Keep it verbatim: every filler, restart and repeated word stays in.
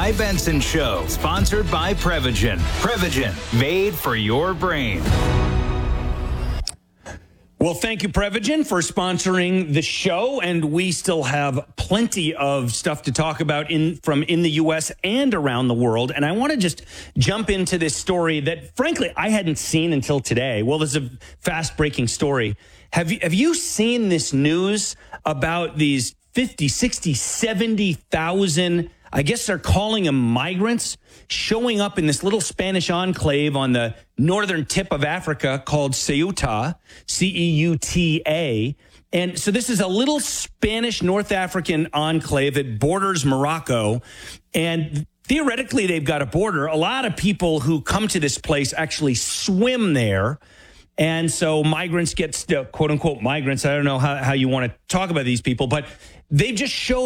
Guy Benson Show, sponsored by Prevagen. Prevagen, made for your brain. Well, thank you, Prevagen, for sponsoring the show, and we still have plenty of stuff to talk about in from in the U S and around the world. And I want to just jump into this story that, frankly, I hadn't seen until today. Well, there's a fast-breaking story. Have you, have you seen this news about these fifty, sixty, seventy thousand, I guess they're calling them migrants, showing up in this little Spanish enclave on the northern tip of Africa called Ceuta, C E U T A. And so this is a little Spanish North African enclave that borders Morocco. And theoretically, they've got a border. A lot of people who come to this place actually swim there. And so migrants get, quote unquote, migrants. I don't know how, how you want to talk about these people, but they just show